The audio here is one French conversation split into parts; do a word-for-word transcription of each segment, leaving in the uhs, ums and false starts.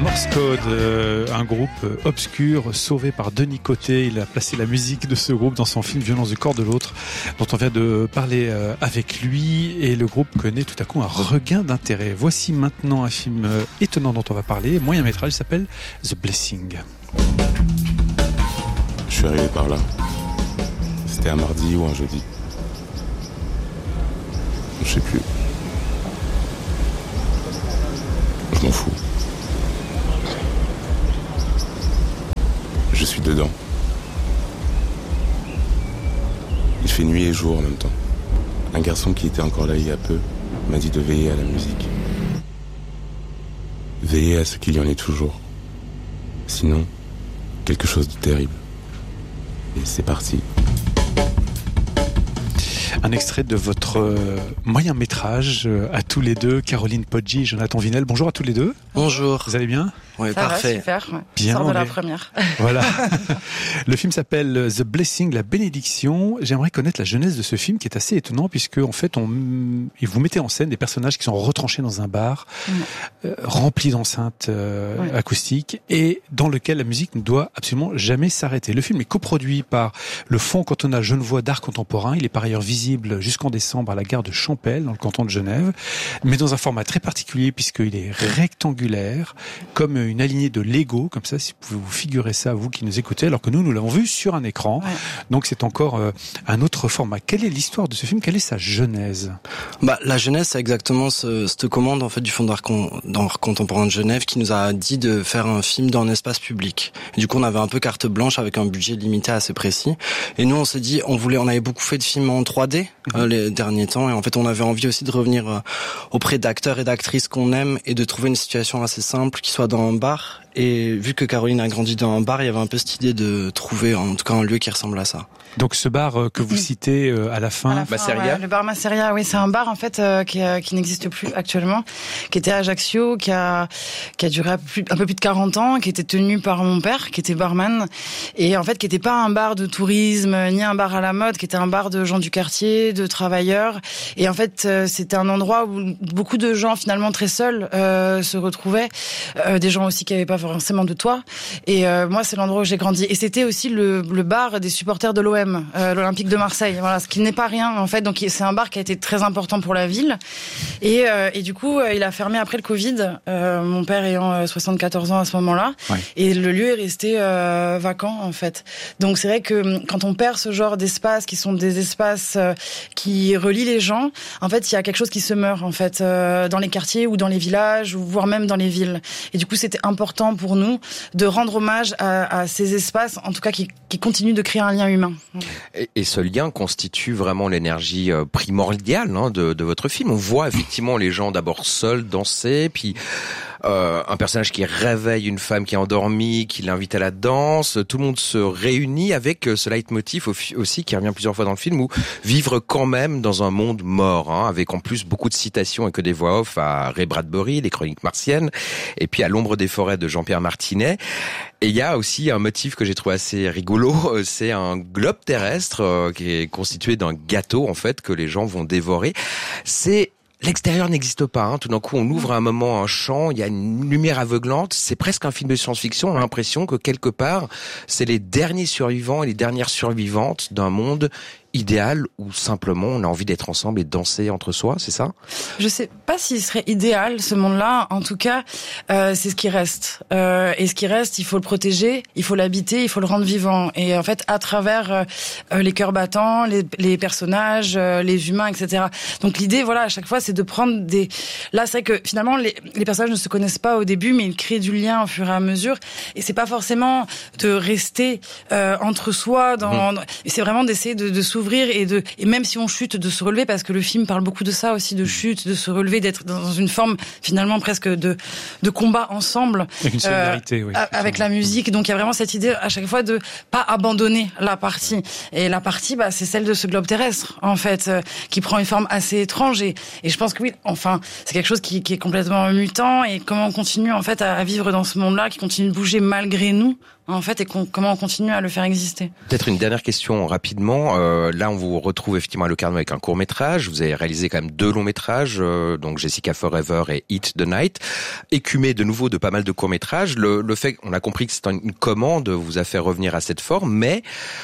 Morse Code, euh, un groupe obscur sauvé par Denis Côté. Il a placé la musique de ce groupe dans son film Violence du corps de l'autre, dont on vient de parler euh, avec lui, et le groupe connaît tout à coup un regain d'intérêt. Voici maintenant un film euh, étonnant dont on va parler, moyen métrage, il s'appelle The Blessing. Je suis arrivé par là. C'était un mardi ou un jeudi. Je sais plus. Je m'en fous. Je suis dedans. Il fait nuit et jour en même temps. Un garçon qui était encore là il y a peu m'a dit de veiller à la musique. Veiller à ce qu'il y en ait toujours. Sinon, quelque chose de terrible. Et c'est parti. Un extrait de votre euh, moyen métrage euh, à tous les deux, Caroline Poggi et Jonathan Vinel. Bonjour à tous les deux. Bonjour. Vous allez bien ? Oui, ça parfait. Va, super. Ouais. Bien. Sort de la mais... première. Voilà. Le film s'appelle The Blessing, la bénédiction. J'aimerais connaître la genèse de ce film qui est assez étonnant puisque en fait, on, vous mettez en scène des personnages qui sont retranchés dans un bar, mmh. euh, rempli d'enceintes euh, ouais. acoustiques et dans lequel la musique ne doit absolument jamais s'arrêter. Le film est coproduit par le Fonds cantonal genevois d'art contemporain. Il est par ailleurs visible jusqu'en décembre à la gare de Champel, dans le canton de Genève, mais dans un format très particulier puisqu'il est rectangulaire, comme une alignée de Lego, comme ça, si vous pouvez vous figurer ça, vous qui nous écoutez, alors que nous, nous l'avons vu sur un écran. Ouais. Donc c'est encore euh, un autre format. Quelle est l'histoire de ce film ? Quelle est sa genèse ? Bah, la genèse, c'est exactement ce, cette commande en fait du Fonds d'art, con, d'art contemporain de Genève qui nous a dit de faire un film dans un espace public. Et du coup, on avait un peu carte blanche avec un budget limité assez précis. Et nous, on s'est dit, on voulait, on avait beaucoup fait de films en trois D mmh. euh, les derniers temps. Et en fait, on avait envie aussi de revenir euh, auprès d'acteurs et d'actrices qu'on aime et de trouver une situation assez simple qui soit dans un bar. Et vu que Caroline a grandi dans un bar, il y avait un peu cette idée de trouver en tout cas un lieu qui ressemble à ça. Donc ce bar euh, que vous citez euh, à la fin, à la fin Masseria. Ouais, le bar Masseria, oui, c'est un bar en fait euh, qui, euh, qui n'existe plus actuellement, qui était à Ajaccio, qui a qui a duré un peu, plus, un peu plus de quarante ans, qui était tenu par mon père, qui était barman, et en fait qui n'était pas un bar de tourisme ni un bar à la mode, qui était un bar de gens du quartier, de travailleurs. Et en fait euh, c'était un endroit où beaucoup de gens finalement très seuls euh, se retrouvaient, euh, des gens aussi qui n'avaient pas forcément de toit. Et euh, moi, c'est l'endroit où j'ai grandi. Et c'était aussi le, le bar des supporters de l'O M, euh, l'Olympique de Marseille. Voilà, ce qui n'est pas rien en fait. Donc c'est un bar qui a été très important pour la ville. Et, euh, et du coup, il a fermé après le Covid. Euh, mon père ayant soixante-quatorze ans à ce moment-là. Ouais. Et le lieu est resté euh, vacant en fait. Donc c'est vrai que quand on perd ce genre d'espaces qui sont des espaces euh, qui relient les gens, en fait, il y a quelque chose qui se meurt en fait euh, dans les quartiers ou dans les villages ou voire même dans les villes. Et du coup, c'était important pour nous de rendre hommage à, à ces espaces, en tout cas qui, qui continuent de créer un lien humain. Et, et ce lien constitue vraiment l'énergie primordiale hein, de, de votre film. On voit effectivement les gens d'abord seuls danser, puis euh, un personnage qui réveille une femme qui est endormie, qui l'invite à la danse. Tout le monde se réunit avec ce leitmotiv aussi qui revient plusieurs fois dans le film, où vivre quand même dans un monde mort, hein, avec en plus beaucoup de citations et que des voix off à Ray Bradbury, les Chroniques martiennes, et puis à L'ombre des forêts de Jean-Pierre Martinet. Et il y a aussi un motif que j'ai trouvé assez rigolo, c'est un globe terrestre euh, qui est constitué d'un gâteau en fait que les gens vont dévorer. C'est L'extérieur n'existe pas, hein. Tout d'un coup on ouvre à un moment un champ, il y a une lumière aveuglante, c'est presque un film de science-fiction, on a l'impression que quelque part c'est les derniers survivants et les dernières survivantes d'un monde idéal ou simplement on a envie d'être ensemble et de danser entre soi, c'est ça ? Je sais pas s'il serait idéal ce monde-là, en tout cas euh, c'est ce qui reste. Euh, et ce qui reste, il faut le protéger, il faut l'habiter, il faut le rendre vivant. Et en fait, à travers euh, les cœurs battants, les, les personnages, euh, les humains, et cetera. Donc l'idée, voilà, à chaque fois, c'est de prendre des... Là, c'est vrai que finalement, les, les personnages ne se connaissent pas au début, mais ils créent du lien au fur et à mesure. Et c'est pas forcément de rester euh, entre soi, dans... Mmh. c'est vraiment d'essayer de, de s'ouvrir et de et même si on chute, de se relever, parce que le film parle beaucoup de ça aussi, de chute, de se relever, d'être dans une forme finalement presque de de combat ensemble avec une solidarité, euh, oui, avec la musique. Donc il y a vraiment cette idée à chaque fois de pas abandonner la partie, et la partie bah c'est celle de ce globe terrestre en fait, euh, qui prend une forme assez étrange, et et je pense que oui, enfin c'est quelque chose qui qui est complètement mutant, et comment on continue en fait à, à vivre dans ce monde-là qui continue de bouger malgré nous en fait, et qu'on, comment on continue à le faire exister. Peut-être une dernière question rapidement. Euh, là, on vous retrouve effectivement à Locarno avec un court métrage. Vous avez réalisé quand même deux longs métrages, euh, donc Jessica Forever et Eat the Night, écumé de nouveau de pas mal de courts métrages. Le, le fait, on a compris que c'est une commande, vous a fait revenir à cette forme, mais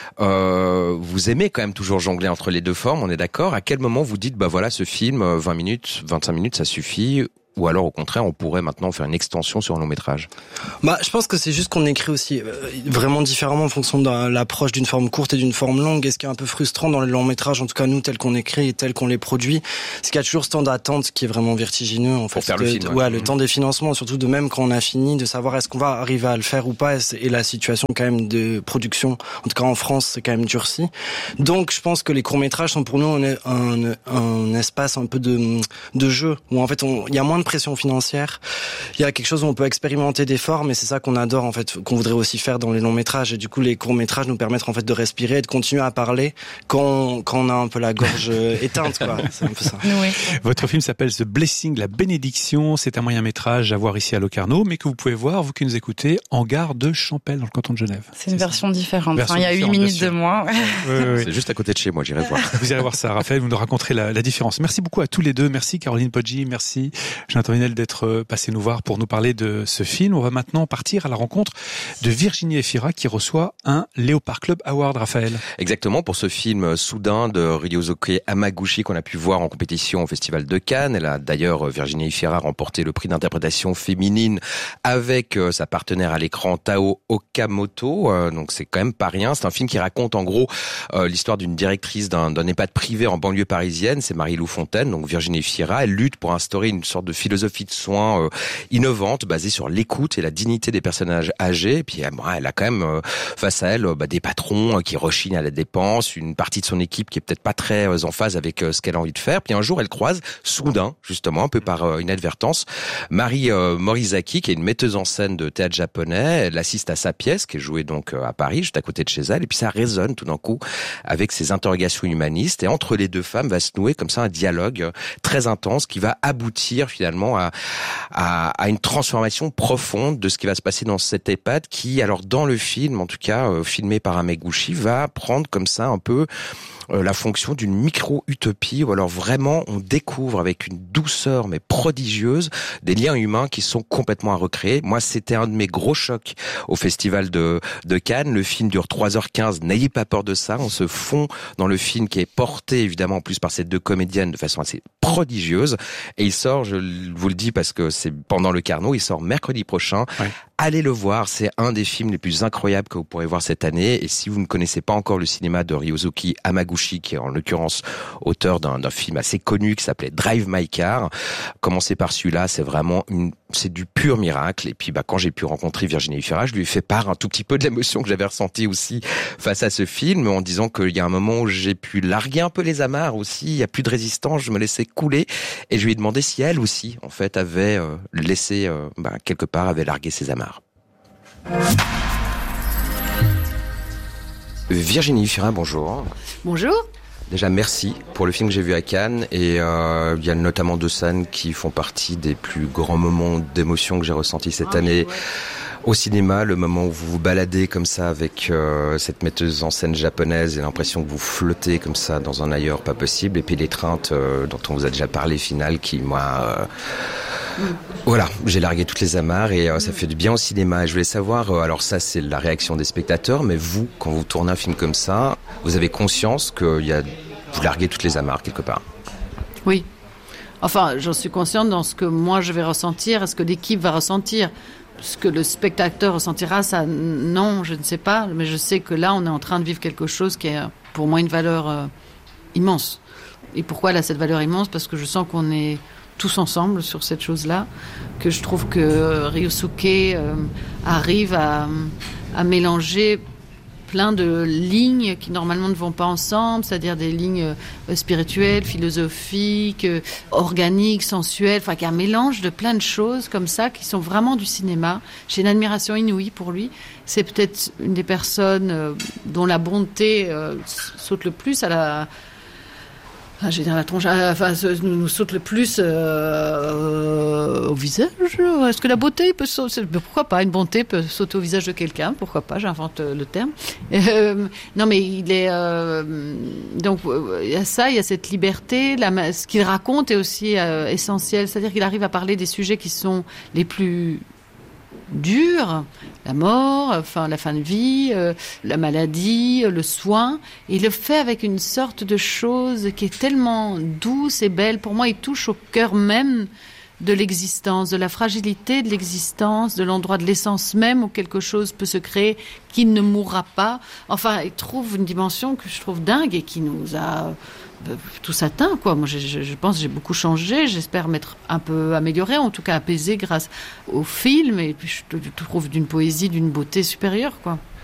euh, vous aimez quand même toujours jongler entre les deux formes. On est d'accord. À quel moment vous dites, bah voilà, ce film, vingt minutes, vingt-cinq minutes, ça suffit? Ou alors, au contraire, on pourrait maintenant faire une extension sur un long métrage? Bah, je pense que c'est juste qu'on écrit aussi euh, vraiment différemment en fonction de l'approche d'une forme courte et d'une forme longue. Et ce qui est un peu frustrant dans les longs métrages, en tout cas nous, tels qu'on écrit et tels qu'on les produit, c'est qu'il y a toujours ce temps d'attente qui est vraiment vertigineux. En fait, pour faire de, le film. de, Ouais, ouais, mmh. le temps des financements, surtout de même quand on a fini, de savoir est-ce qu'on va arriver à le faire ou pas. Et la situation quand même de production, en tout cas en France, c'est quand même durci. Donc, je pense que les courts métrages sont pour nous un, un, un espace un peu de, de jeu où en fait, il y a moins de pression financière. Il y a quelque chose où on peut expérimenter des formes et c'est ça qu'on adore en fait, qu'on voudrait aussi faire dans les longs métrages. Et du coup, les courts métrages nous permettent en fait de respirer et de continuer à parler quand, quand on a un peu la gorge éteinte, quoi. C'est un peu ça. Oui. Votre film s'appelle The Blessing, la bénédiction. C'est un moyen métrage à voir ici à Locarno, mais que vous pouvez voir, vous qui nous écoutez, en gare de Champel, dans le canton de Genève. C'est une version différente. Version enfin, il y a huit minutes de moins. Oui, oui, oui. C'est juste à côté de chez moi, j'irai voir. Vous irez voir ça, Raphaël, vous nous raconterez la, la différence. Merci beaucoup à tous les deux. Merci Caroline Poggi, merci Jonathan Vinel d'être passé nous voir pour nous parler de ce film. On va maintenant partir à la rencontre de Virginie Efira qui reçoit un Léopard Club Award, Raphaël. Exactement, pour ce film soudain de Ryosuke Hamaguchi qu'on a pu voir en compétition au Festival de Cannes. Elle a d'ailleurs, Virginie Efira, remporté le prix d'interprétation féminine avec sa partenaire à l'écran Tao Okamoto. Donc c'est quand même pas rien. C'est un film qui raconte en gros euh, l'histoire d'une directrice d'un, d'un EHPAD privé en banlieue parisienne. C'est Marie-Lou Fontaine, donc Virginie Efira. Elle lutte pour instaurer une sorte de philosophie de soins euh, innovante, basée sur l'écoute et la dignité des personnages âgés. Et puis elle a quand même euh, face à elle bah, des patrons qui rechignent à la dépense, une partie de son équipe qui est peut-être pas très euh, en phase avec euh, ce qu'elle a envie de faire. Puis un jour, elle croise soudain, justement, un peu par euh, inadvertance, Mari euh, Morizaki, qui est une metteuse en scène de théâtre japonais. Elle assiste à sa pièce, qui est jouée donc euh, à Paris, juste à côté de chez elle. Et puis ça résonne tout d'un coup avec ses interrogations humanistes. Et entre les deux femmes va se nouer comme ça un dialogue euh, très intense qui va aboutir finalement à, à, à une transformation profonde de ce qui va se passer dans cet EHPAD qui, alors dans le film, en tout cas euh, filmé par Hamaguchi, va prendre comme ça un peu euh, la fonction d'une micro-utopie où alors vraiment on découvre avec une douceur mais prodigieuse des liens humains qui sont complètement à recréer. Moi, c'était un de mes gros chocs au Festival de, de Cannes. Le film dure trois heures quinze, n'ayez pas peur de ça. On se fond dans le film qui est porté évidemment en plus par ces deux comédiennes de façon assez prodigieuse. Et il sort, je vous le dis parce que c'est pendant le Carnot, il sort mercredi prochain. Ouais. Allez le voir, c'est un des films les plus incroyables que vous pourrez voir cette année. Et si vous ne connaissez pas encore le cinéma de Ryosuke Hamaguchi, qui est en l'occurrence auteur d'un, d'un film assez connu qui s'appelait Drive My Car, commencez par celui-là, c'est vraiment une, c'est du pur miracle. Et puis bah quand j'ai pu rencontrer Virginie Efira, je lui ai fait part un tout petit peu de l'émotion que j'avais ressentie aussi face à ce film, en disant qu'il y a un moment où j'ai pu larguer un peu les amarres aussi, il y a plus de résistance, je me laissais couler. Et je lui ai demandé si elle aussi, en fait, avait euh, laissé, euh, bah, quelque part, avait largué ses amarres. Virginie Efira, bonjour. Bonjour. Déjà, merci pour le film que j'ai vu à Cannes. Et euh, il y a notamment deux scènes qui font partie des plus grands moments d'émotion que j'ai ressentis cette ah, année. Ouais. Au cinéma, le moment où vous vous baladez comme ça avec euh, cette metteuse en scène japonaise et l'impression que vous flottez comme ça dans un ailleurs pas possible. Et puis l'étreinte euh, dont on vous a déjà parlé, finale, qui moi... Euh, Mm. Voilà, j'ai largué toutes les amarres et euh, ça fait du bien au cinéma. Et je voulais savoir, euh, alors ça c'est la réaction des spectateurs, mais vous, quand vous tournez un film comme ça, vous avez conscience que y a, vous larguez toutes les amarres quelque part? Oui. Enfin, j'en suis consciente dans ce que moi je vais ressentir et ce que l'équipe va ressentir. Ce que le spectateur ressentira, ça, non, je ne sais pas. Mais je sais que là, on est en train de vivre quelque chose qui est pour moi une valeur euh, immense. Et pourquoi elle a cette valeur immense? Parce que je sens qu'on est tous ensemble sur cette chose-là, que je trouve que Ryosuke euh, arrive à, à mélanger plein de lignes qui normalement ne vont pas ensemble, c'est-à-dire des lignes euh, spirituelles, philosophiques, euh, organiques, sensuelles, enfin, qu'il y a un mélange de plein de choses comme ça qui sont vraiment du cinéma. J'ai une admiration inouïe pour lui. C'est peut-être une des personnes euh, dont la bonté euh, saute le plus à la... Ah, je veux dire, la tronche, enfin, nous, nous saute le plus euh, au visage. Est-ce que la beauté peut sauter? Pourquoi pas? Une bonté peut sauter au visage de quelqu'un? Pourquoi pas? J'invente le terme. Euh, non, mais il est euh, donc il y a ça, il y a cette liberté. La, ce qu'il raconte est aussi euh, essentiel, c'est-à-dire qu'il arrive à parler des sujets qui sont les plus durs, la mort, enfin la fin de vie, euh, la maladie, le soin. Et il le fait avec une sorte de chose qui est tellement douce et belle. Pour moi, il touche au cœur même de l'existence, de la fragilité de l'existence, de l'endroit de l'essence même où quelque chose peut se créer qui ne mourra pas. Enfin, il trouve une dimension que je trouve dingue et qui nous a tous atteints, quoi. Moi, je, je, je pense que j'ai beaucoup changé. J'espère m'être un peu améliorée, en tout cas apaisée grâce au film. Et puis, je trouve d'une poésie, d'une beauté supérieure, quoi.